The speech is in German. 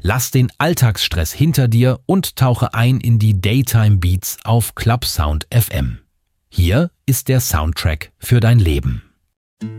Lass den Alltagsstress hinter dir und tauche ein in die Daytime Beats auf Club Sound FM. Hier ist der Soundtrack für dein Leben.